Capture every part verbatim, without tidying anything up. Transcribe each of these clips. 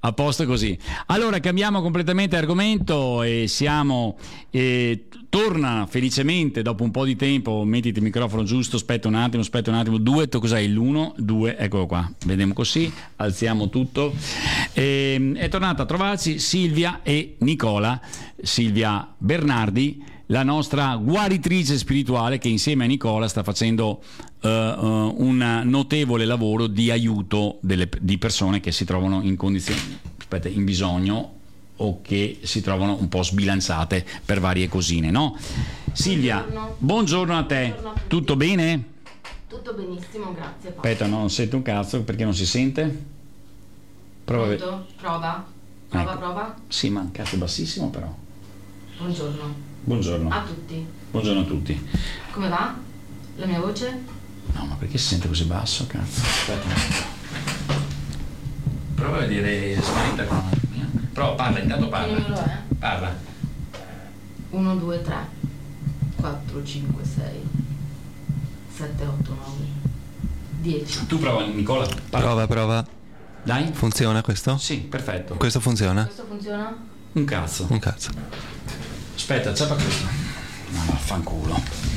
a posto così. Allora cambiamo completamente argomento e siamo eh, torna felicemente dopo un po' di tempo. Mettiti il microfono giusto, aspetta un attimo, aspetta un attimo. Due, cos'hai? L'uno, due, eccolo qua. Vediamo così, alziamo tutto. E, è tornata a trovarci Silvia e Nicola, Silvia Bernardi, la nostra guaritrice spirituale, che insieme a Nicola sta facendo uh, uh, un notevole lavoro di aiuto delle, di persone che si trovano in condizioni, aspetta, in bisogno o che si trovano un po' sbilanciate per varie cosine, no? Silvia, buongiorno, buongiorno a te. Buongiorno a tutto bene? Tutto benissimo, grazie Paolo. Aspetta, no, non sento un cazzo perché non si sente. Prova. Pronto? Prova? Prova, ecco. Prova? Sì, ma cazzo è bassissimo però. Buongiorno. Buongiorno. A tutti. Buongiorno a tutti. Come va? La mia voce? No, ma perché si sente così basso, cazzo? Aspetta un attimo. Prova a vedere smanetta con la mia. Prova, parla, intanto parla. Che numero è? Parla. uno, due, tre, quattro, cinque, sei, sette, otto, nove, dieci. Tu prova, Nicola. Parla. Prova, prova. Dai. Funziona questo? Sì, perfetto. Questo funziona? Questo funziona? Un cazzo. Un cazzo. Aspetta, zappa questo. No, vaffanculo.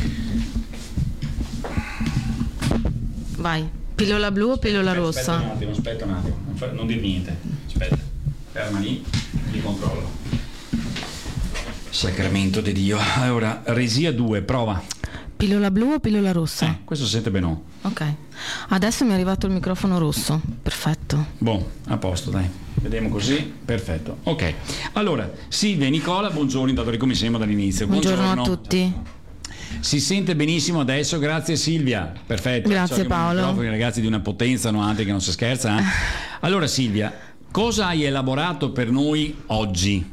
Vai. Pillola blu o pillola aspetta, rossa? Aspetta un attimo, aspetta un attimo. Non, fa, non dir niente. Aspetta. Ferma lì. Li controllo. Sacramento di Dio. Allora, resia due, prova. Pillola blu o pillola rossa? Eh, questo sente bene. Ok. Adesso mi è arrivato il microfono rosso. Perfetto. Boh, a posto, dai. Vediamo così. Perfetto. Ok. Allora, Silvia e Nicola, buongiorno, intanto ricominciamo dall'inizio. Buongiorno, buongiorno a tutti. Si sente benissimo adesso, grazie Silvia. Perfetto. Grazie, so che Paolo. I microfoni, ragazzi, di una potenza, no, altri che non si scherza. Eh? Allora Silvia, cosa hai elaborato per noi oggi?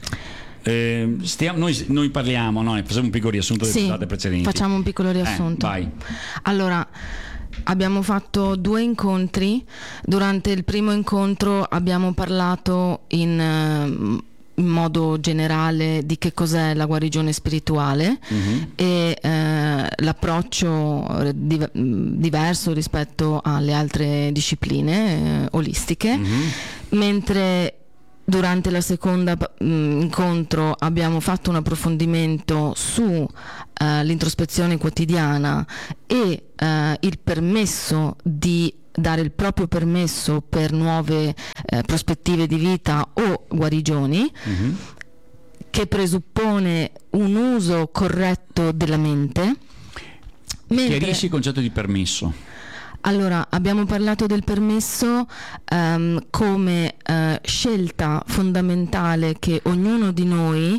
Eh, stiamo, noi, noi parliamo, no? Facciamo un piccolo riassunto delle Sì, puntate precedenti. facciamo un piccolo riassunto. Eh, vai. Allora, abbiamo fatto due incontri. Durante il primo incontro abbiamo parlato in, eh, in modo generale di che cos'è la guarigione spirituale mm-hmm. e eh, l'approccio div- diverso rispetto alle altre discipline eh, olistiche, mm-hmm. mentre durante la seconda mh, incontro abbiamo fatto un approfondimento su uh, l'introspezione quotidiana e uh, il permesso di dare il proprio permesso per nuove uh, prospettive di vita o guarigioni, mm-hmm. che presuppone un uso corretto della mente. Mentre... Chiarisci il concetto di permesso. Allora, abbiamo parlato del permesso um, come uh, scelta fondamentale che ognuno di noi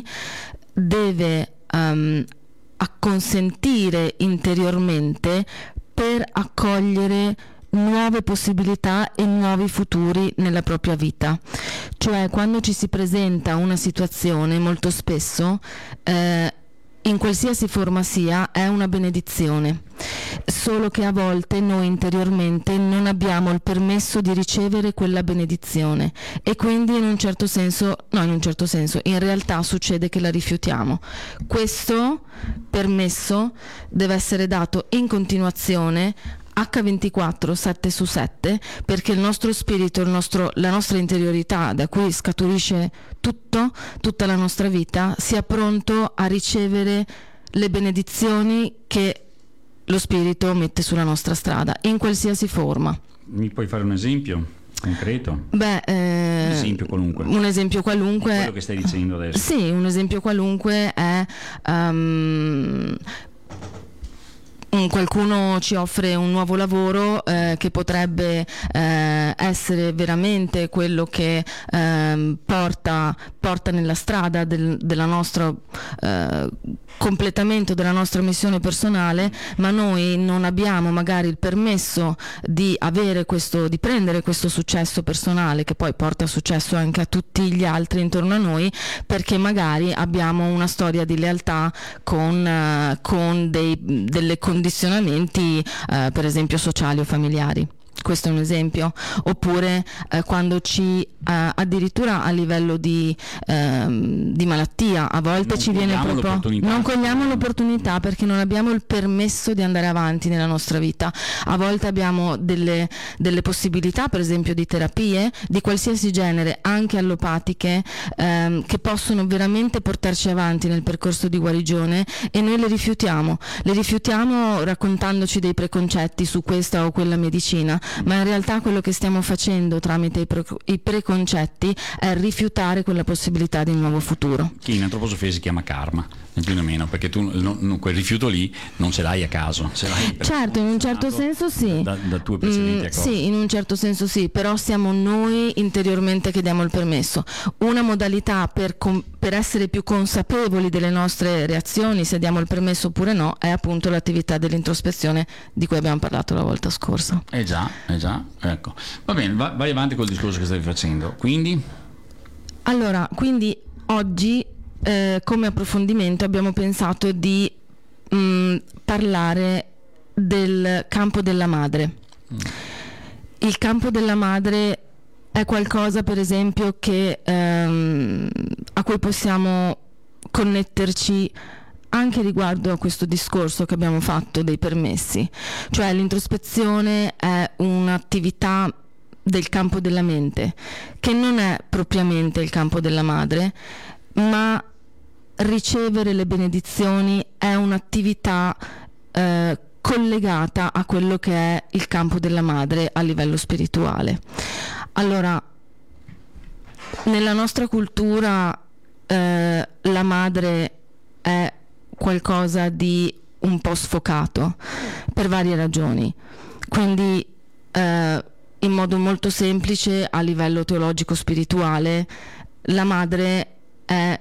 deve um, acconsentire interiormente per accogliere nuove possibilità e nuovi futuri nella propria vita. Cioè, quando ci si presenta una situazione, molto spesso eh, in qualsiasi forma sia, è una benedizione, solo che a volte noi interiormente non abbiamo il permesso di ricevere quella benedizione e quindi in un certo senso, no in un certo senso, in realtà succede che la rifiutiamo. Questo permesso deve essere dato in continuazione acca ventiquattro, sette su sette, perché il nostro spirito, il nostro, la nostra interiorità, da cui scaturisce tutto, tutta la nostra vita, sia pronto a ricevere le benedizioni che lo spirito mette sulla nostra strada, in qualsiasi forma. Mi puoi fare un esempio concreto? Beh, eh, un esempio qualunque. Un esempio qualunque. Quello che stai dicendo adesso. Sì, un esempio qualunque è... Um, qualcuno ci offre un nuovo lavoro eh, che potrebbe eh, essere veramente quello che eh, porta, porta nella strada del, della nostra eh, completamento della nostra missione personale, ma noi non abbiamo magari il permesso di avere questo, di prendere questo successo personale che poi porta successo anche a tutti gli altri intorno a noi, perché magari abbiamo una storia di lealtà con, uh, con dei, delle condizionamenti uh, per esempio sociali o familiari. questo è un esempio. Oppure eh, quando ci eh, addirittura a livello di, ehm, di malattia a volte non ci viene proprio non cogliamo l'opportunità perché non abbiamo il permesso di andare avanti nella nostra vita. A volte abbiamo delle, delle possibilità, per esempio di terapie di qualsiasi genere, anche allopatiche, ehm, che possono veramente portarci avanti nel percorso di guarigione, e noi le rifiutiamo le rifiutiamo raccontandoci dei preconcetti su questa o quella medicina, ma in realtà quello che stiamo facendo tramite i, pre- i preconcetti è rifiutare quella possibilità di un nuovo futuro, che in antroposofia si chiama karma, né più né meno, perché tu non, non, quel rifiuto lì non ce l'hai a caso, ce l'hai certo, in un certo senso sì, da, da tue precedenti accordi. Mm, sì, in un certo senso sì, però siamo noi interiormente che diamo il permesso. Una modalità per, com- per essere più consapevoli delle nostre reazioni, se diamo il permesso oppure no, è appunto l'attività dell'introspezione di cui abbiamo parlato la volta scorsa. Eh già, eh già, ecco. Va bene, va, vai avanti col discorso che stavi facendo. Quindi? Allora, quindi oggi eh, come approfondimento abbiamo pensato di mh, parlare del campo della madre. Mm. Il campo della madre è qualcosa, per esempio, che ehm, a cui possiamo connetterci anche riguardo a questo discorso che abbiamo fatto dei permessi. Cioè l'introspezione è un'attività del campo della mente, che non è propriamente il campo della madre, ma ricevere le benedizioni è un'attività eh, collegata a quello che è il campo della madre a livello spirituale. Allora, nella nostra cultura eh, la madre è qualcosa di un po' sfocato per varie ragioni. Quindi eh, in modo molto semplice, a livello teologico spirituale, la madre è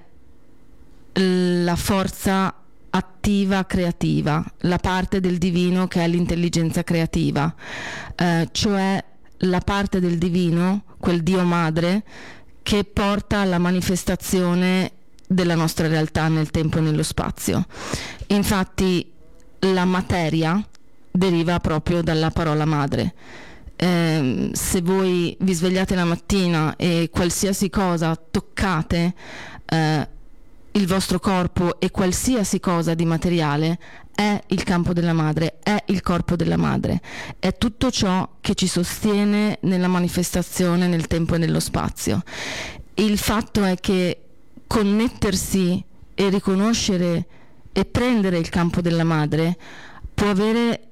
la forza attiva creativa, la parte del divino che è l'intelligenza creativa, eh, cioè la parte del divino, quel Dio madre, che porta alla manifestazione della nostra realtà nel tempo e nello spazio. Infatti la materia deriva proprio dalla parola madre. Eh, se voi vi svegliate la mattina e qualsiasi cosa toccate, eh, il vostro corpo e qualsiasi cosa di materiale è il campo della madre, è il corpo della madre, è tutto ciò che ci sostiene nella manifestazione nel tempo e nello spazio. Il fatto è che connettersi e riconoscere e prendere il campo della madre può avere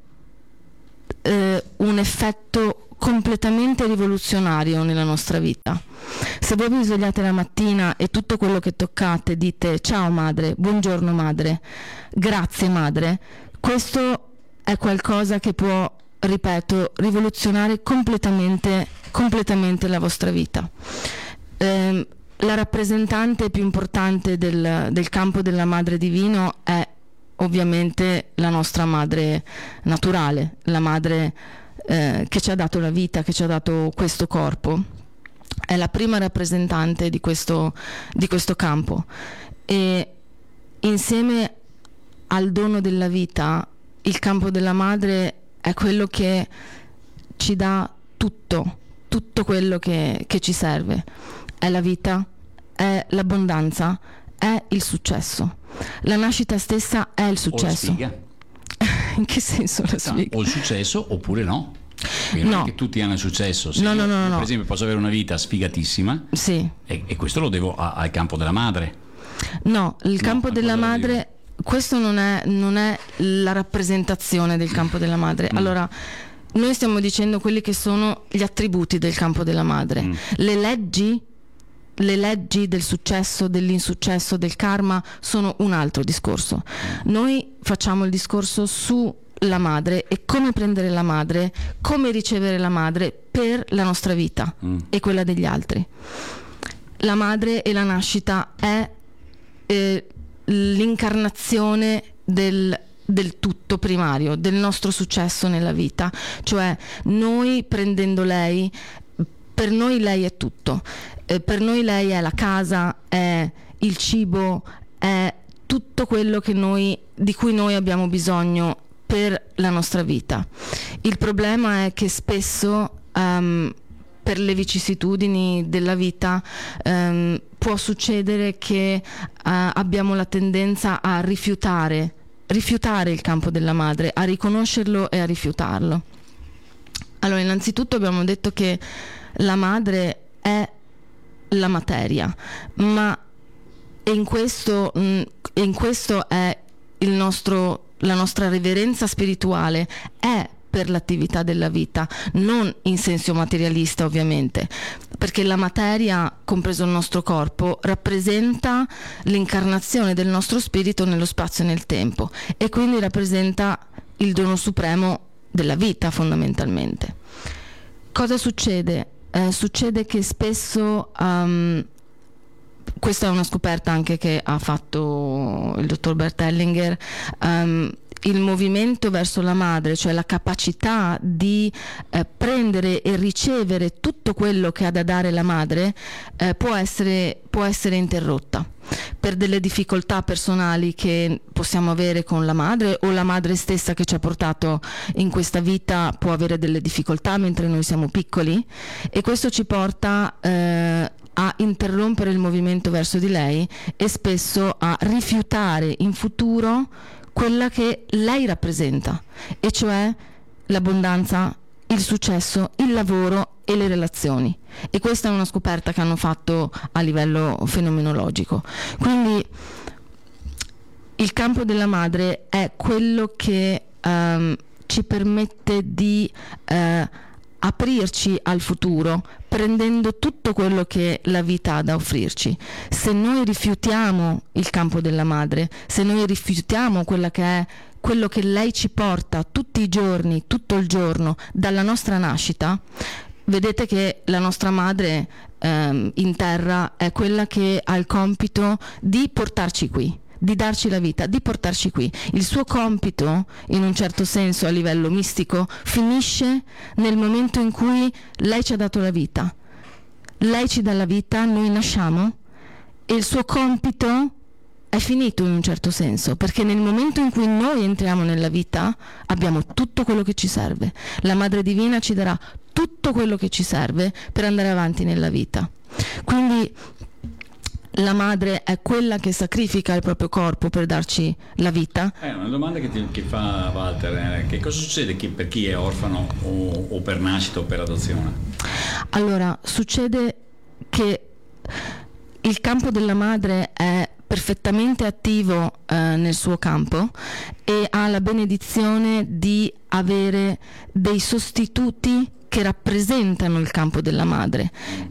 eh, un effetto completamente rivoluzionario nella nostra vita. Se voi vi svegliate la mattina e tutto quello che toccate dite ciao madre, buongiorno madre, grazie madre, questo è qualcosa che può, ripeto, rivoluzionare completamente, completamente la vostra vita. Eh, la rappresentante più importante del, del campo della madre divino è ovviamente la nostra madre naturale, la madre eh, che ci ha dato la vita, che ci ha dato questo corpo. È la prima rappresentante di questo, di questo campo, e insieme al dono della vita il campo della madre è quello che ci dà tutto, tutto quello che, che ci serve. È la vita, è l'abbondanza, è il successo. La nascita stessa è il successo. O la sfiga. In che senso la sfiga? O il successo oppure no. Quindi no. Non è che tutti hanno il successo. Sì, no, no, no, io, no. Per esempio posso avere una vita sfigatissima, sì. e, e questo lo devo a, al campo della madre. No, il no, campo della madre, dire. questo non è, non è la rappresentazione del campo della madre. Mm. Allora, noi stiamo dicendo quelli che sono gli attributi del campo della madre. Mm. Le leggi Le leggi del successo, dell'insuccesso, del karma sono un altro discorso. Noi facciamo il discorso sulla madre e come prendere la madre, come ricevere la madre per la nostra vita mm. e quella degli altri. La madre e la nascita è eh, l'incarnazione del del tutto primario, del nostro successo nella vita. Cioè noi prendendo lei, per noi lei è tutto. Eh, per noi lei è la casa, è il cibo, è tutto quello che noi, di cui noi abbiamo bisogno per la nostra vita. Il problema è che spesso um, per le vicissitudini della vita um, può succedere che uh, abbiamo la tendenza a rifiutare rifiutare il campo della madre, a riconoscerlo e a rifiutarlo. Allora, innanzitutto abbiamo detto che la madre è la materia, ma in questo, in questo è il nostro, la nostra reverenza spirituale è per l'attività della vita, non in senso materialista ovviamente, perché la materia, compreso il nostro corpo, rappresenta l'incarnazione del nostro spirito nello spazio e nel tempo e quindi rappresenta il dono supremo della vita fondamentalmente. Cosa succede? Eh, succede che spesso, um, questa è una scoperta anche che ha fatto il dottor Bert Hellinger, um, il movimento verso la madre, cioè la capacità di eh, prendere e ricevere tutto quello che ha da dare la madre, eh, può essere, può essere interrotta per delle difficoltà personali che possiamo avere con la madre, o la madre stessa che ci ha portato in questa vita può avere delle difficoltà mentre noi siamo piccoli, e questo ci porta eh, a interrompere il movimento verso di lei e spesso a rifiutare in futuro quella che lei rappresenta, e cioè l'abbondanza, il successo, il lavoro e le relazioni. E questa è una scoperta che hanno fatto a livello fenomenologico. Quindi il campo della madre è quello che um, ci permette di uh, aprirci al futuro, prendendo tutto quello che la vita ha da offrirci. Se noi rifiutiamo il campo della madre, se noi rifiutiamo quella che è quello che lei ci porta tutti i giorni, tutto il giorno, dalla nostra nascita, vedete che la nostra madre ehm, in terra è quella che ha il compito di portarci qui, di darci la vita, di portarci qui. Il suo compito, in un certo senso a livello mistico, finisce nel momento in cui lei ci ha dato la vita. Lei ci dà la vita, noi nasciamo, e il suo compito è finito in un certo senso, perché nel momento in cui noi entriamo nella vita abbiamo tutto quello che ci serve. La Madre Divina ci darà tutto quello che ci serve per andare avanti nella vita. Quindi la madre è quella che sacrifica il proprio corpo per darci la vita. È una domanda che, ti, che fa Walter, eh, che cosa succede chi, per chi è orfano o, o per nascita o per adozione? Allora, succede che il campo della madre è perfettamente attivo eh, nel suo campo e ha la benedizione di avere dei sostituti che rappresentano il campo della madre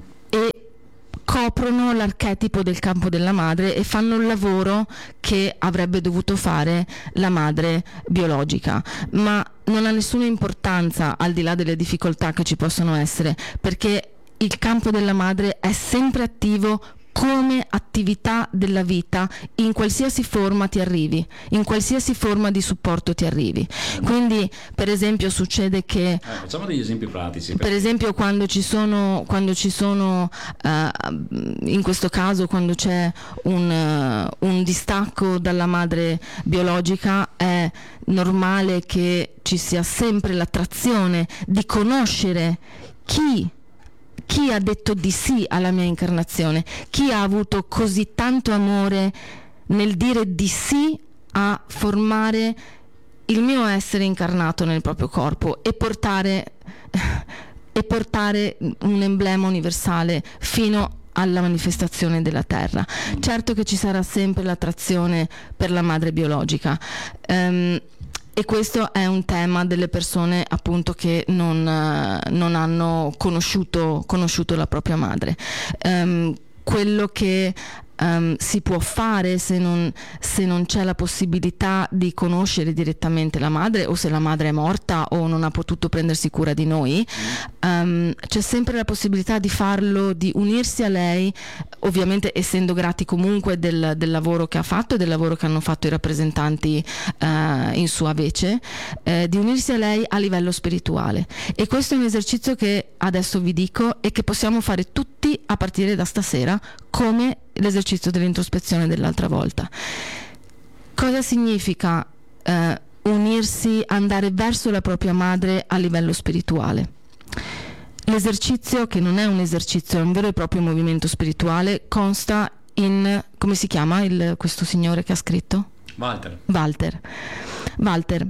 e coprono l'archetipo del campo della madre e fanno il lavoro che avrebbe dovuto fare la madre biologica, ma non ha nessuna importanza al di là delle difficoltà che ci possono essere, perché il campo della madre è sempre attivo come attività della vita, in qualsiasi forma ti arrivi, in qualsiasi forma di supporto ti arrivi. Quindi, per esempio, succede che eh, facciamo degli esempi pratici. Per esempio, quando ci sono, quando ci sono uh, in questo caso, quando c'è un, uh, un distacco dalla madre biologica, è normale che ci sia sempre l'attrazione di conoscere chi Chi ha detto di sì alla mia incarnazione? Chi ha avuto così tanto amore nel dire di sì a formare il mio essere incarnato nel proprio corpo e portare, e portare un emblema universale fino alla manifestazione della terra? Certo che ci sarà sempre l'attrazione per la madre biologica. Um, E questo è un tema delle persone appunto che non, non hanno conosciuto, conosciuto la propria madre. Um, quello che um, si può fare se non, se non c'è la possibilità di conoscere direttamente la madre, o se la madre è morta o non ha potuto prendersi cura di noi, um, c'è sempre la possibilità di farlo, di unirsi a lei, ovviamente essendo grati comunque del, del lavoro che ha fatto e del lavoro che hanno fatto i rappresentanti uh, in sua vece, eh, di unirsi a lei a livello spirituale. E questo è un esercizio che adesso vi dico e che possiamo fare tutti a partire da stasera, come l'esercizio dell'introspezione dell'altra volta. Cosa significa uh, unirsi, andare verso la propria madre a livello spirituale. L'esercizio, che non è un esercizio, è un vero e proprio movimento spirituale, consta in, come si chiama il, questo signore che ha scritto? Walter. Walter. Walter.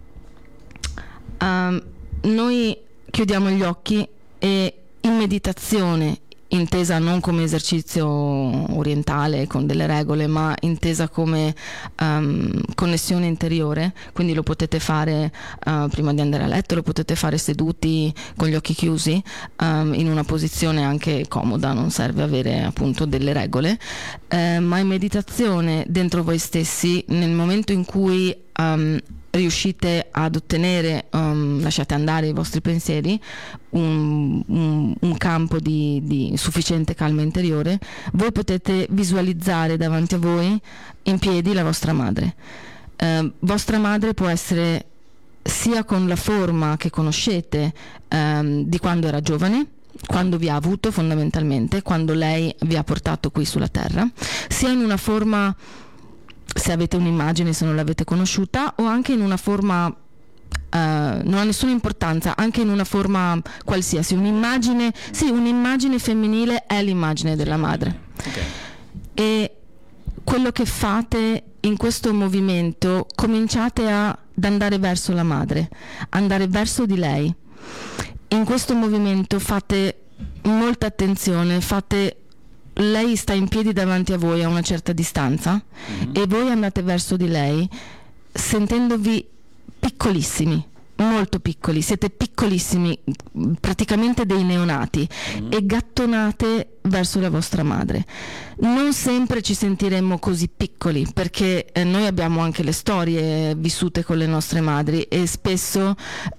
Um, noi chiudiamo gli occhi e in meditazione, intesa non come esercizio orientale con delle regole, ma intesa come um, connessione interiore, quindi lo potete fare uh, prima di andare a letto, lo potete fare seduti con gli occhi chiusi, um, in una posizione anche comoda, non serve avere appunto delle regole, uh, ma in meditazione dentro voi stessi, nel momento in cui um, riuscite ad ottenere, um, lasciate andare i vostri pensieri, un, un, un campo di, di sufficiente calma interiore, voi potete visualizzare davanti a voi in piedi la vostra madre. Uh, vostra madre può essere sia con la forma che conoscete um, di quando era giovane, quando vi ha avuto fondamentalmente, quando lei vi ha portato qui sulla terra, sia in una forma, se avete un'immagine, se non l'avete conosciuta, o anche in una forma, uh, non ha nessuna importanza, anche in una forma qualsiasi, un'immagine, sì, un'immagine femminile è l'immagine della madre. Okay. E quello che fate in questo movimento, cominciate a, ad andare verso la madre, andare verso di lei. In questo movimento fate molta attenzione, fate lei sta in piedi davanti a voi a una certa distanza, mm-hmm. e voi andate verso di lei sentendovi piccolissimi, molto piccoli, siete piccolissimi, praticamente dei neonati, mm-hmm. e gattonate verso la vostra madre. Non sempre ci sentiremmo così piccoli, perché eh, noi abbiamo anche le storie vissute con le nostre madri e spesso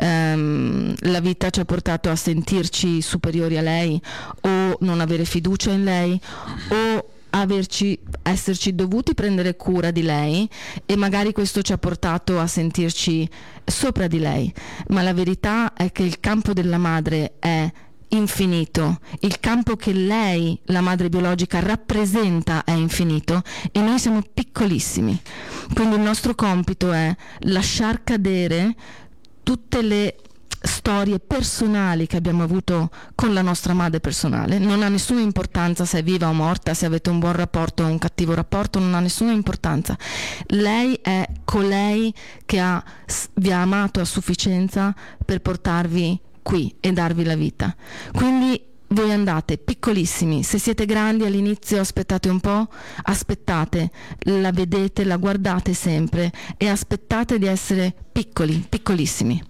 ehm, la vita ci ha portato a sentirci superiori a lei, o non avere fiducia in lei, o averci, esserci dovuti prendere cura di lei, e magari questo ci ha portato a sentirci sopra di lei. Ma la verità è che il campo della madre è infinito, il campo che lei, la madre biologica, rappresenta è infinito, e noi siamo piccolissimi. Quindi il nostro compito è lasciar cadere tutte le storie personali che abbiamo avuto con la nostra madre personale. Non ha nessuna importanza se è viva o morta, se avete un buon rapporto o un cattivo rapporto, non ha nessuna importanza. Lei è colei che ha, vi ha amato a sufficienza per portarvi qui e darvi la vita. Quindi voi andate piccolissimi. Se siete grandi all'inizio, aspettate un po', aspettate, la vedete, la guardate sempre e aspettate di essere piccoli, piccolissimi.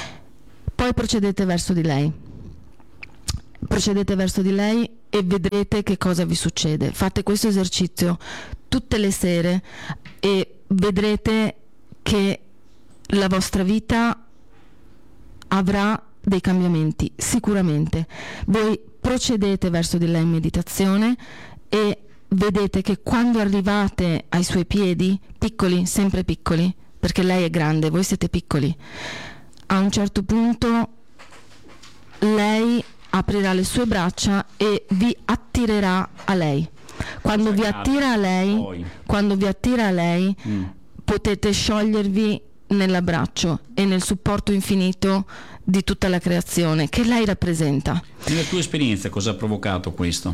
Poi procedete verso di lei, procedete verso di lei e vedrete che cosa vi succede. Fate questo esercizio tutte le sere e vedrete che la vostra vita avrà dei cambiamenti, sicuramente. Voi procedete verso di lei in meditazione e vedete che quando arrivate ai suoi piedi, piccoli, sempre piccoli, perché lei è grande, voi siete piccoli, a un certo punto lei aprirà le sue braccia e vi attirerà a lei. Quando vi attira a lei, quando vi attira a lei, mm. potete sciogliervi nell'abbraccio e nel supporto infinito di tutta la creazione che lei rappresenta. Nella tua esperienza cosa ha provocato questo?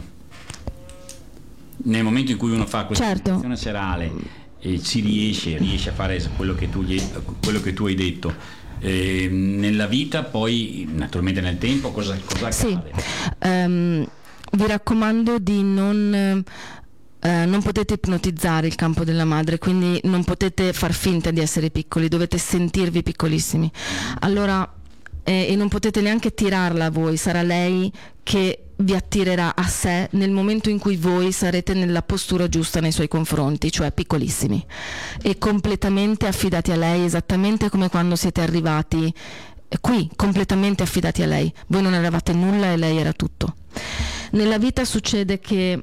Nel momento in cui uno fa questa certo. meditazione serale e ci riesce, riesce a fare quello che tu, gli, quello che tu hai detto, eh, nella vita poi naturalmente nel tempo cosa, cosa accade? Sì. Um, vi raccomando di non Uh, non potete ipnotizzare il campo della madre, quindi non potete far finta di essere piccoli, dovete sentirvi piccolissimi. Allora, eh, e non potete neanche tirarla a voi, sarà lei che vi attirerà a sé nel momento in cui voi sarete nella postura giusta nei suoi confronti, cioè piccolissimi e completamente affidati a lei, esattamente come quando siete arrivati qui, completamente affidati a lei. Voi non eravate nulla e lei era tutto. Nella vita succede che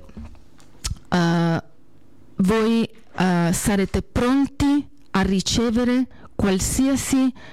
Uh, voi uh, sarete pronti a ricevere qualsiasi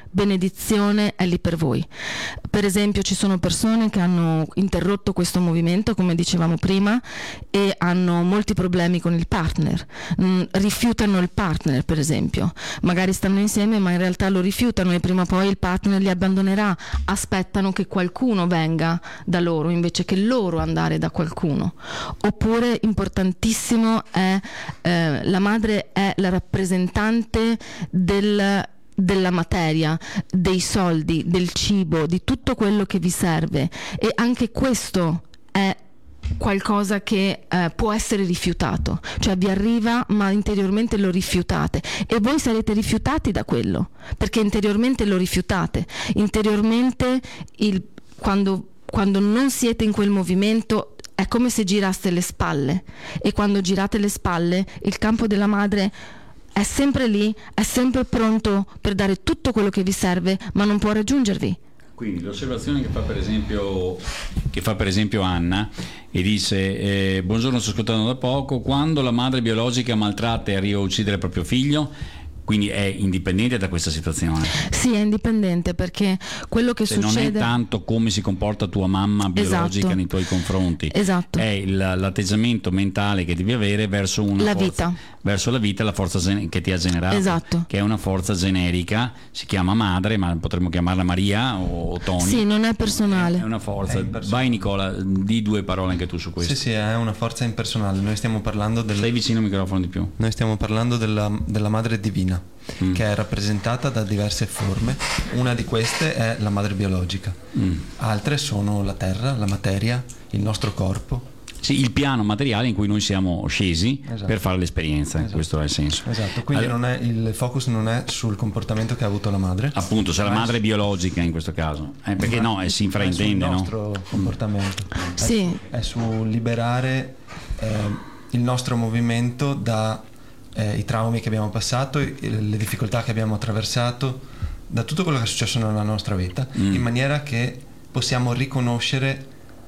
benedizione è lì per voi. Per esempio ci sono persone che hanno interrotto questo movimento, come dicevamo prima, e hanno molti problemi con il partner, mm, rifiutano il partner, per esempio, magari stanno insieme ma in realtà lo rifiutano e prima o poi il partner li abbandonerà, aspettano che qualcuno venga da loro invece che loro andare da qualcuno. Oppure importantissimo è eh, la madre è la rappresentante del della materia, dei soldi, del cibo, di tutto quello che vi serve, e anche questo è qualcosa che eh, può essere rifiutato, cioè vi arriva ma interiormente lo rifiutate e voi sarete rifiutati da quello perché interiormente lo rifiutate, interiormente il, quando, quando non siete in quel movimento è come se giraste le spalle, e quando girate le spalle il campo della madre è sempre lì, è sempre pronto per dare tutto quello che vi serve, ma non può raggiungervi. Quindi l'osservazione che fa per esempio, che fa per esempio Anna e dice eh, buongiorno, sto ascoltando da poco, quando la madre biologica maltratta e arriva a uccidere il proprio figlio, quindi è indipendente da questa situazione? Sì, è indipendente perché quello che Se succede... non è tanto come si comporta tua mamma biologica, esatto, nei tuoi confronti, esatto, è il, l'atteggiamento mentale che devi avere verso una la forza, vita. verso la vita, la forza gen- che ti ha generato, esatto, che è una forza generica, si chiama madre, ma potremmo chiamarla Maria o, o Tony. Sì, non è personale. È una forza. Vai Nicola, di due parole anche tu su questo. Sì, sì, è una forza impersonale. Noi stiamo parlando del... Stai vicino al microfono di più. Noi stiamo parlando della, della madre divina, mm. che è rappresentata da diverse forme. Una di queste è la madre biologica, mm. altre sono la terra, la materia, il nostro corpo. Sì, il piano materiale in cui noi siamo scesi, esatto, per fare l'esperienza, esatto, questo è il senso. Esatto, quindi allora, non è, il focus non è sul comportamento che ha avuto la madre. Appunto, se la madre è biologica in questo caso, eh, perché no, eh, si infraintende, no? È sul nostro no? comportamento. Mm. Sì. È, su, è su liberare eh, il nostro movimento da eh, i traumi che abbiamo passato, le difficoltà che abbiamo attraversato, da tutto quello che è successo nella nostra vita, mm. in maniera che possiamo riconoscere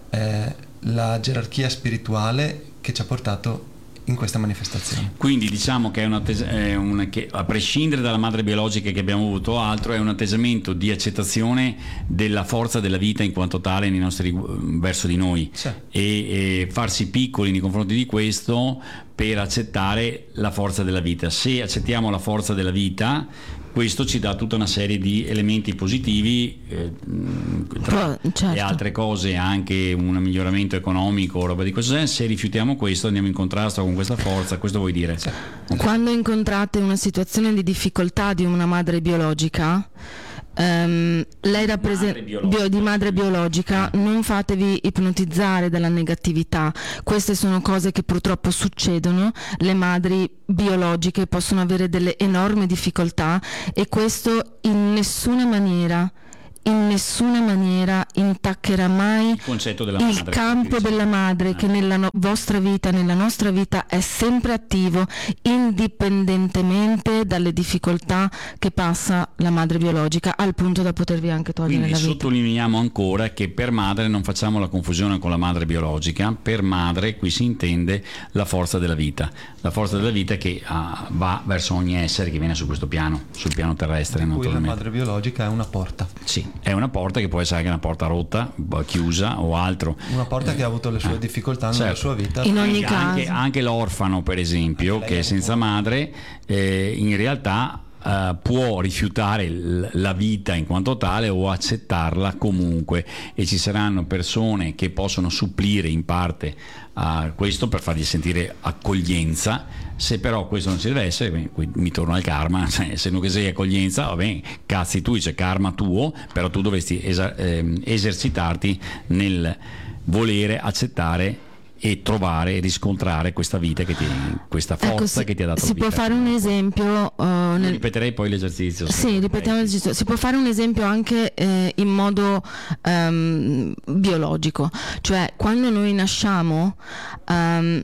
eh, la gerarchia spirituale che ci ha portato in questa manifestazione. Quindi diciamo che è, una tes- è una che a prescindere dalla madre biologica che abbiamo avuto altro, è un atteggiamento di accettazione della forza della vita in quanto tale nei nostri, verso di noi, sì, e, e farsi piccoli nei confronti di questo per accettare la forza della vita. Se accettiamo la forza della vita, questo ci dà tutta una serie di elementi positivi, eh, tra certo. le altre cose anche un miglioramento economico, roba di questo genere. Se rifiutiamo questo andiamo in contrasto con questa forza, questo vuoi dire? Sì. Quando incontrate una situazione di difficoltà di una madre biologica, Um, lei rappresenta bio, di madre biologica, non fatevi ipnotizzare dalla negatività. Queste sono cose che purtroppo succedono. Le madri biologiche possono avere delle enormi difficoltà e questo in nessuna maniera in nessuna maniera intaccherà mai il concetto della il madre, campo della madre, che nella no- vostra vita, nella nostra vita è sempre attivo indipendentemente dalle difficoltà che passa la madre biologica, al punto da potervi anche togliere Quindi la vita. sottolineiamo ancora che per madre non facciamo la confusione con la madre biologica. Per madre qui si intende la forza della vita, la forza della vita che ah, va verso ogni essere che viene su questo piano, sul piano terrestre. Qui la madre biologica è una porta. Sì, è una porta che può essere anche una porta rotta, chiusa o altro. Una porta eh, che ha avuto le sue eh, difficoltà nella certo. sua vita. In ogni anche, caso. Anche, anche l'orfano, per esempio, che è senza madre, eh, in realtà Uh, può rifiutare l- la vita in quanto tale o accettarla comunque, e ci saranno persone che possono supplire in parte a questo per fargli sentire accoglienza. Se però questo non ci deve essere, beh, qui mi torno al karma, cioè, se non che sei accoglienza, va bene, cazzi tu, c'è karma tuo, però tu dovresti esa- ehm, esercitarti nel volere accettare e trovare e riscontrare questa vita che ti, questa forza, ecco, si, che ti ha dato si vita. Può fare un esempio uh, nel... ripeterei poi l'esercizio. Sì, ripetiamo l'esercizio. Si può fare un esempio anche eh, in modo um, biologico, cioè quando noi nasciamo um,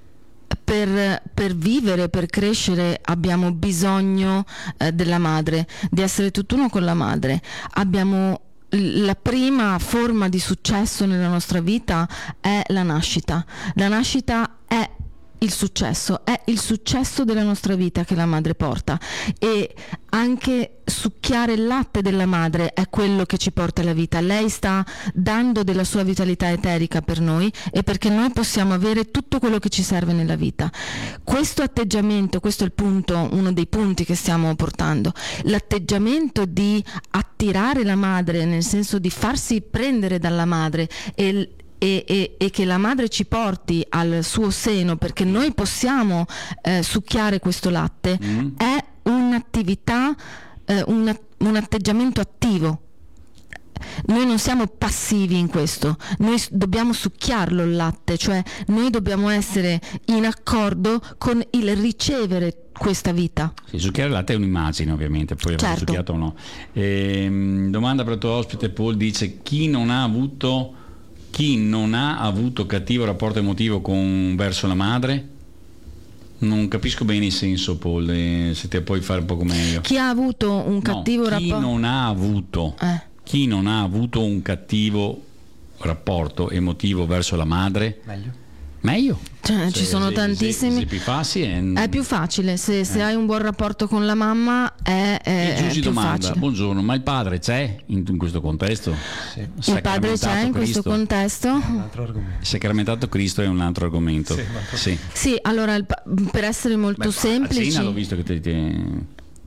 Per, per vivere, per crescere abbiamo bisogno eh, della madre, di essere tutt'uno con la madre. Abbiamo la prima forma di successo nella nostra vita è la nascita. La nascita è il successo, è il successo della nostra vita che la madre porta, e anche succhiare il latte della madre è quello che ci porta alla vita. Lei sta dando della sua vitalità eterica per noi, e perché noi possiamo avere tutto quello che ci serve nella vita. Questo atteggiamento, questo è il punto, uno dei punti che stiamo portando, l'atteggiamento di attirare la madre, nel senso di farsi prendere dalla madre e E, e, e che la madre ci porti al suo seno perché noi possiamo eh, succhiare questo latte, mm. è un'attività, eh, un, un atteggiamento attivo. Noi non siamo passivi in questo, noi dobbiamo succhiarlo il latte, cioè noi dobbiamo essere in accordo con il ricevere questa vita. Sì, succhiare il latte è un'immagine, ovviamente, poi certo. succhiato o no. E, domanda per il tuo ospite Paul, dice: chi non ha avuto chi non ha avuto cattivo rapporto emotivo con verso la madre? Non capisco bene il senso, Paul, eh, se te puoi fare un poco meglio. Chi ha avuto un cattivo no, rapporto? Chi non ha avuto eh. chi non ha avuto un cattivo rapporto emotivo verso la madre? Meglio. Meglio. Cioè, ci sono se, tantissimi. Se, se più facile, è più facile se, se eh. hai un buon rapporto con la mamma è, è, è più domanda, facile. Buongiorno, ma il padre c'è in, in questo contesto? Sì. Il padre c'è in questo contesto? Un altro argomento. Sacramentato Cristo è un altro argomento. Sì, sì. sì allora il, per essere molto Beh, semplici. A cena l'ho visto che ti, ti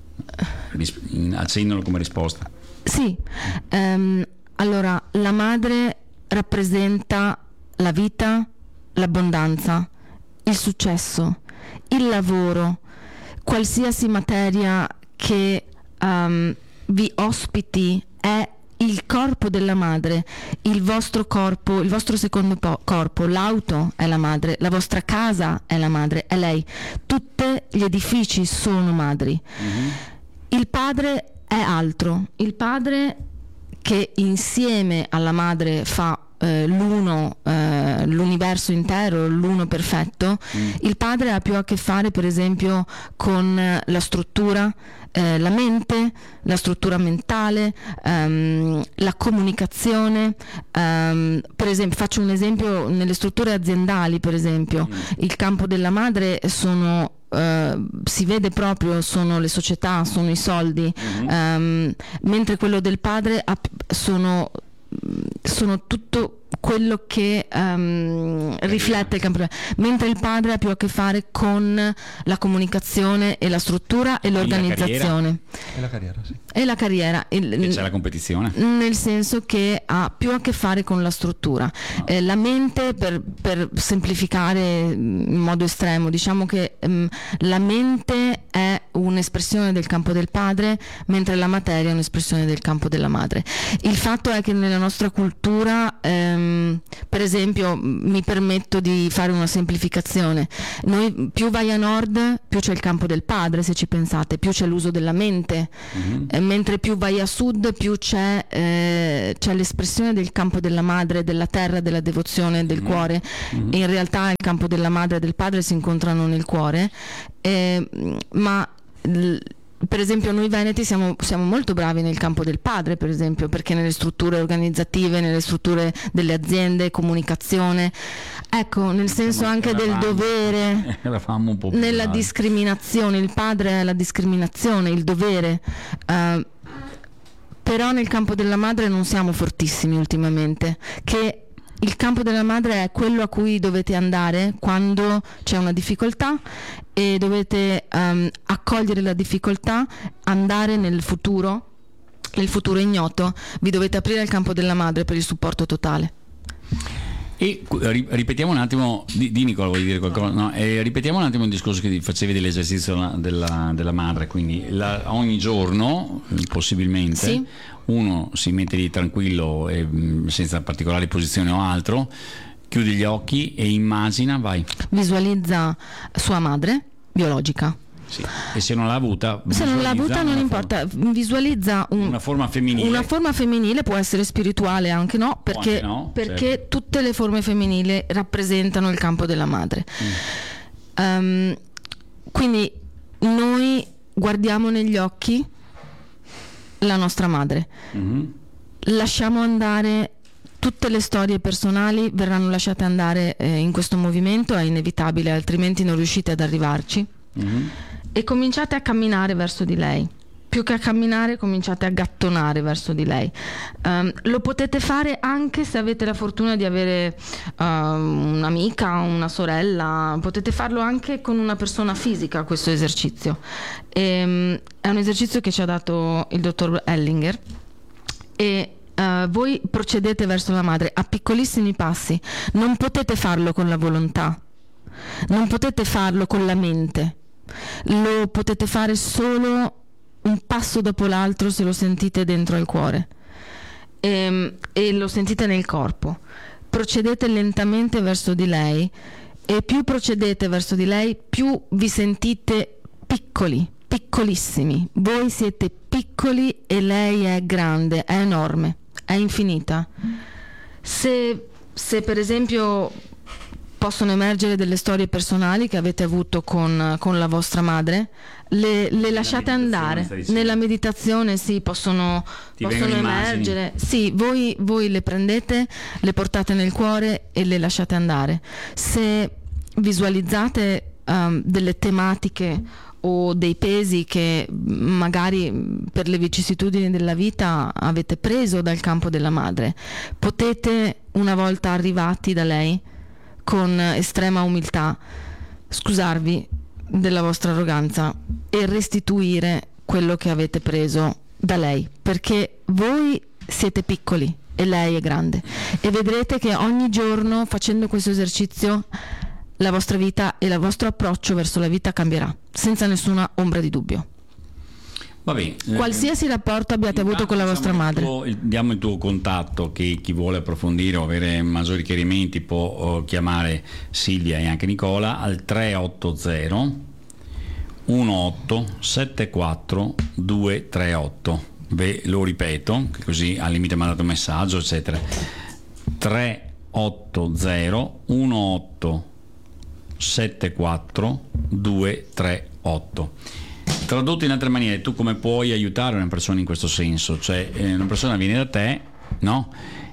accennalo come risposta. Sì, um, allora la madre rappresenta la vita, l'abbondanza, il successo, il lavoro, qualsiasi materia che um, vi ospiti è il corpo della madre, il vostro corpo, il vostro secondo po- corpo, l'auto è la madre, la vostra casa è la madre, è lei. Tutti gli edifici sono madri. Mm-hmm. Il padre è altro, il padre che insieme alla madre fa eh, l'uno, eh, l'universo intero, l'uno perfetto. Mm. Il padre ha più a che fare per esempio con la struttura, eh, la mente, la struttura mentale, ehm, la comunicazione. Ehm, per esempio, faccio un esempio, nelle strutture aziendali per esempio, mm. il campo della madre sono Uh, si vede proprio, sono le società, sono i soldi, mm-hmm. um, mentre quello del padre ha, sono, sono tutto quello che um, riflette il campo, mentre il padre ha più a che fare con la comunicazione e la struttura e l'organizzazione e la carriera, sì. e la carriera il, e c'è la competizione, nel senso che ha più a che fare con la struttura. No. Eh, la mente, per, per semplificare in modo estremo, diciamo che um, la mente è un'espressione del campo del padre, mentre la materia è un'espressione del campo della madre. Il fatto è che nella nostra cultura ehm, per esempio, mi permetto di fare una semplificazione, noi più vai a nord più c'è il campo del padre, se ci pensate, più c'è l'uso della mente, mm-hmm. eh, mentre più vai a sud più c'è, eh, c'è l'espressione del campo della madre, della terra, della devozione, del mm-hmm. cuore. Mm-hmm. E in realtà il campo della madre e del padre si incontrano nel cuore, eh, ma l- per esempio noi veneti siamo, siamo molto bravi nel campo del padre, per esempio, perché nelle strutture organizzative, nelle strutture delle aziende, comunicazione, ecco, nel senso anche del dovere, un po' nella discriminazione, il padre è la discriminazione, il dovere, uh, però nel campo della madre non siamo fortissimi ultimamente, che il campo della madre è quello a cui dovete andare quando c'è una difficoltà e dovete um, accogliere la difficoltà, andare nel futuro, nel futuro ignoto, vi dovete aprire al campo della madre per il supporto totale. E ripetiamo un attimo, di, di Nicola vuoi dire qualcosa? No, eh, ripetiamo un attimo il discorso che facevi dell'esercizio della, della madre, quindi la, ogni giorno possibilmente sì. uno si mette lì tranquillo e senza particolari posizioni o altro, chiude gli occhi e immagina, vai. Visualizza sua madre biologica. Sì. E se non l'ha avuta, se non l'ha avuta non importa, forma. Visualizza un, una forma femminile. Una forma femminile, può essere spirituale anche no, perché, anche no, perché certo. tutte le forme femminili rappresentano il campo della madre. Mm. Um, quindi noi guardiamo negli occhi la nostra madre, mm-hmm. lasciamo andare tutte le storie personali verranno lasciate andare eh, in questo movimento, è inevitabile, altrimenti non riuscite ad arrivarci. Mm-hmm. E cominciate a camminare verso di lei. Più che a camminare, cominciate a gattonare verso di lei. Um, lo potete fare anche se avete la fortuna di avere uh, un'amica, una sorella, potete farlo anche con una persona fisica, questo esercizio. E, um, è un esercizio che ci ha dato il dottor Hellinger, e uh, voi procedete verso la madre a piccolissimi passi. Non potete farlo con la volontà, non potete farlo con la mente, lo potete fare solo un passo dopo l'altro se lo sentite dentro al cuore e, e lo sentite nel corpo. Procedete lentamente verso di lei, e più procedete verso di lei, più vi sentite piccoli, piccolissimi. Voi siete piccoli e lei è grande, è enorme, è infinita. Se, se per esempio possono emergere delle storie personali che avete avuto con, con la vostra madre, le, le lasciate andare nella meditazione, sì, possono, possono emergere, sì, voi, voi le prendete, le portate nel cuore e le lasciate andare. Se visualizzate um, delle tematiche o dei pesi che magari per le vicissitudini della vita avete preso dal campo della madre, potete, una volta arrivati da lei, con estrema umiltà, scusarvi della vostra arroganza e restituire quello che avete preso da lei, perché voi siete piccoli e lei è grande, e vedrete che ogni giorno, facendo questo esercizio, la vostra vita e il vostro approccio verso la vita cambierà, senza nessuna ombra di dubbio. Va bene. Qualsiasi rapporto abbiate avuto con la vostra madre. Tuo, diamo il tuo contatto, che chi vuole approfondire o avere maggiori chiarimenti può uh, chiamare Silvia e anche Nicola al tre otto zero uno otto sette quattro due tre otto. Ve lo ripeto, che così al limite mi ha dato un messaggio, eccetera. tre otto zero uno otto sette quattro due tre otto. Tradotto in altre maniere, tu come puoi aiutare una persona in questo senso? Cioè, eh, una persona viene da te, no?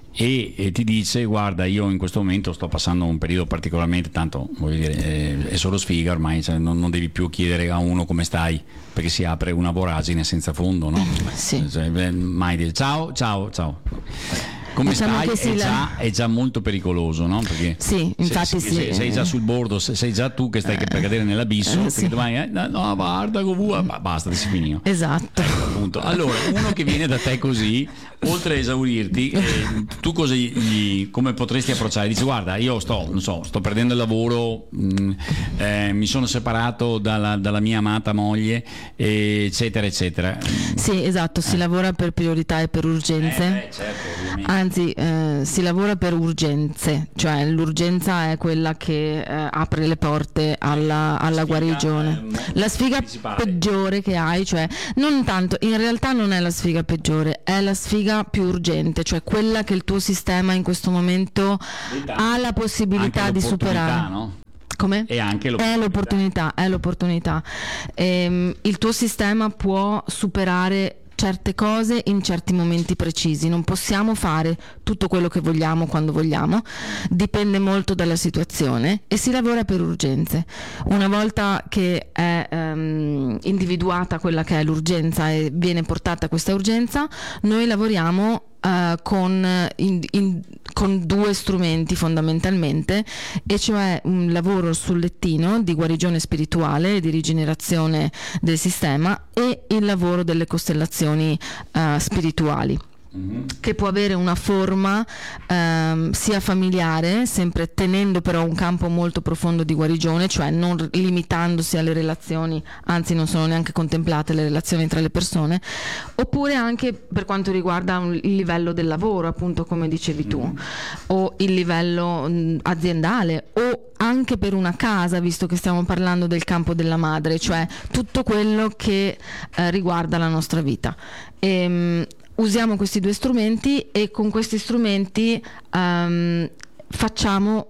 E, e ti dice: guarda, io in questo momento sto passando un periodo particolarmente, tanto voglio dire, eh, è solo sfiga ormai, cioè non, non devi più chiedere a uno come stai, perché si apre una voragine senza fondo, no? Sì. Cioè, mai dire ciao, ciao, ciao. Come diciamo stai? Sì, è, la... già, è già molto pericoloso, no? Perché sì, infatti se, sì. Sei, sei già sul bordo, sei già tu che stai eh, per cadere nell'abisso, eh, sì. Domani, eh, no, guarda, uh, basta, si finì. Esatto. Appunto. Allora, uno che viene da te così, oltre a esaurirti, eh, tu cosa gli, come potresti approcciare? Dici: guarda, io sto, non so, sto perdendo il lavoro, mh, eh, mi sono separato dalla, dalla mia amata moglie, eccetera, eccetera. Sì, esatto, si eh. lavora per priorità e per urgenze. Eh, beh, certo, anzi, eh, si lavora per urgenze, cioè l'urgenza è quella che eh, apre le porte alla, alla sfiga, guarigione. Eh, la sfiga principale. Peggiore che hai, cioè non tanto, in realtà non è la sfiga peggiore, è la sfiga più urgente, cioè quella che il tuo sistema in questo momento ha la possibilità di superare. No? Come? E anche l'opportunità. È l'opportunità, è l'opportunità. Ehm, il tuo sistema può superare certe cose in certi momenti precisi, non possiamo fare tutto quello che vogliamo quando vogliamo, dipende molto dalla situazione e si lavora per urgenze. Una volta che è um, individuata quella che è l'urgenza e viene portata questa urgenza, noi lavoriamo Uh, con, in, in, con due strumenti fondamentalmente, e cioè un lavoro sul lettino di guarigione spirituale e di rigenerazione del sistema, e il lavoro delle costellazioni uh, spirituali. Mm-hmm. Che può avere una forma ehm, sia familiare, sempre tenendo però un campo molto profondo di guarigione, cioè non limitandosi alle relazioni, anzi non sono neanche contemplate le relazioni tra le persone, oppure anche per quanto riguarda un, il livello del lavoro, appunto come dicevi tu, mm-hmm. o il livello mh, aziendale, o anche per una casa, visto che stiamo parlando del campo della madre, cioè tutto quello che eh, riguarda la nostra vita. E, mh, usiamo questi due strumenti, e con questi strumenti um, facciamo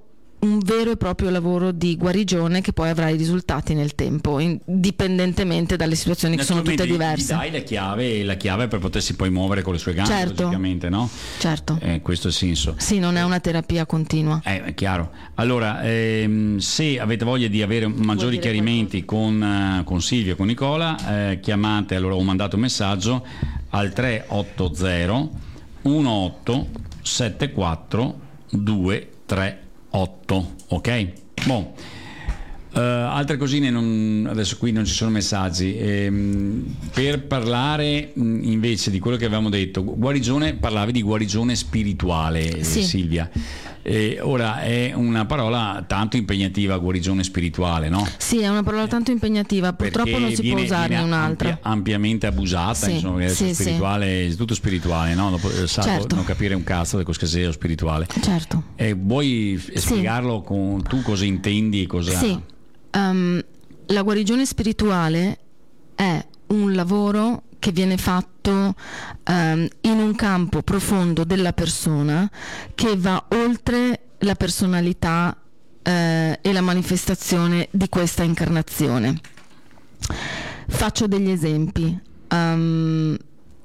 un vero e proprio lavoro di guarigione che poi avrà i risultati nel tempo, indipendentemente dalle situazioni che sono tutte diverse. Gli dai la chiave, la chiave per potersi poi muovere con le sue gambe, certo, logicamente, no? Certo. Eh, questo è il senso. Sì, non è una terapia continua. Eh, è chiaro. Allora, ehm, se avete voglia di avere maggiori chiarimenti con, uh, con Silvia, con Nicola, eh, chiamate, allora ho mandato un messaggio al tre otto zero uno otto sette quattro due tre otto, ok? Boh. Uh, altre cosine, non, adesso qui non ci sono messaggi. Ehm, per parlare mh, invece di quello che avevamo detto, guarigione, parlavi di guarigione spirituale, sì. Silvia. E ora è una parola tanto impegnativa, guarigione spirituale, no? Sì, è una parola tanto impegnativa, purtroppo perché non si viene, può usarne viene un'altra. Ampia, ampiamente abusata, sì, insomma, sì, spirituale, sì. Tutto spirituale, no? Dopo, sa, certo. Non capire un cazzo di cosa sia spirituale. Certo. E vuoi sì. spiegarlo con tu cosa intendi? Cosa... Sì, um, la guarigione spirituale è un lavoro che viene fatto um, in un campo profondo della persona che va oltre la personalità eh, e la manifestazione di questa incarnazione. Faccio degli esempi. Um,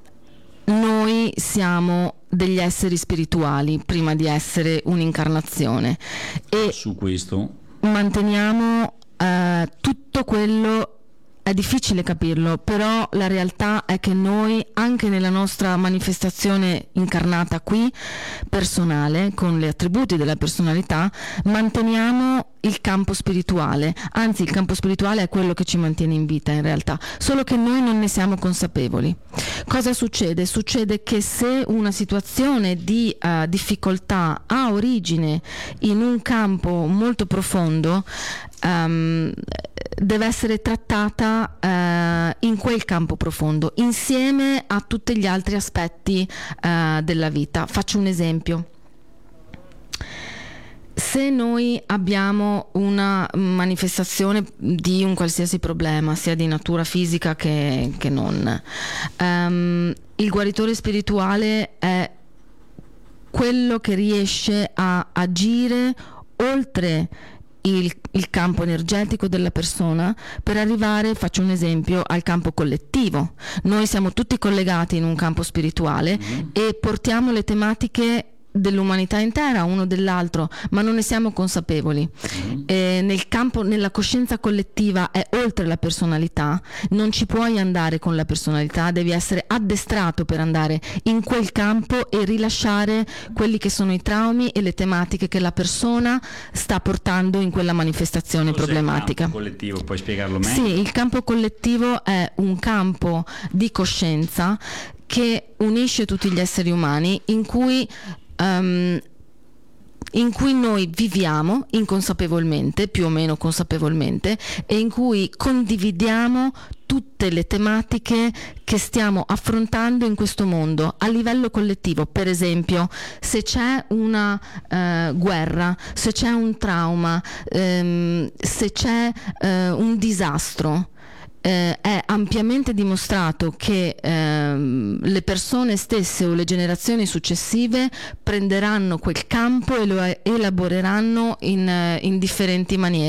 noi siamo degli esseri spirituali prima di essere un'incarnazione e su questo manteniamo uh, tutto quello. È difficile capirlo, però la realtà è che noi, anche nella nostra manifestazione incarnata qui, personale, con gli attributi della personalità, manteniamo il campo spirituale, anzi il campo spirituale è quello che ci mantiene in vita in realtà, solo che noi non ne siamo consapevoli. Cosa succede? Succede che se una situazione di uh, difficoltà ha origine in un campo molto profondo, um, deve essere trattata uh, in quel campo profondo, insieme a tutti gli altri aspetti uh, della vita. Faccio un esempio. Se noi abbiamo una manifestazione di un qualsiasi problema, sia di natura fisica che, che non, um, il guaritore spirituale è quello che riesce a agire oltre il, il campo energetico della persona per arrivare, faccio un esempio, al campo collettivo. Noi siamo tutti collegati in un campo spirituale mm-hmm. e portiamo le tematiche dell'umanità intera uno dell'altro, ma non ne siamo consapevoli. Mm-hmm. E nel campo, nella coscienza collettiva è oltre la personalità, non ci puoi andare con la personalità, devi essere addestrato per andare in quel campo e rilasciare quelli che sono i traumi e le tematiche che la persona sta portando in quella manifestazione Cos'è problematica. Il campo collettivo, puoi spiegarlo meglio? Sì, il campo collettivo è un campo di coscienza che unisce tutti gli esseri umani, in cui Um, in cui noi viviamo inconsapevolmente, più o meno consapevolmente, e in cui condividiamo tutte le tematiche che stiamo affrontando in questo mondo a livello collettivo. Per esempio, se c'è una uh, guerra, se c'è un trauma, um, se c'è uh, un disastro, Eh, è ampiamente dimostrato che ehm, le persone stesse o le generazioni successive prenderanno quel campo e lo elaboreranno in, in differenti maniere.